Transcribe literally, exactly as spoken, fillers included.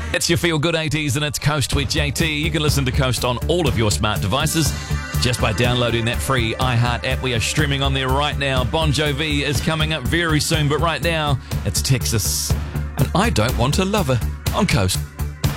It's your Feel Good eighties and it's Coast with J T. You can listen to Coast on all of your smart devices just by downloading that free iHeart app. We are streaming on there right now. Bon Jovi is coming up very soon, but right now it's Texas. And I Don't Want to Love Her on Coast.